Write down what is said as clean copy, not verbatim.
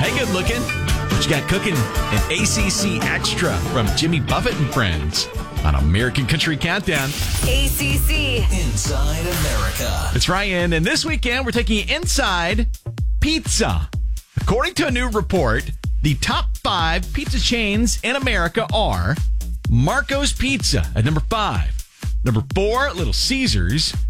Hey, good looking. What you got cooking? An ACC Extra from Jimmy Buffett and Friends on American Country Countdown. ACC. Inside America. It's Ryan, and this weekend we're taking you inside pizza. According to a new report, the top 5 pizza chains in America are Marco's Pizza at number 5. Number 4, Little Caesars.